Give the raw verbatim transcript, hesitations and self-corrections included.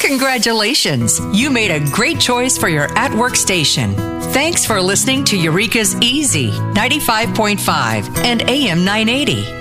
Congratulations! You made a great choice for your at-work station. Thanks for listening to Eureka's Easy ninety-five point five and A M nine eighty.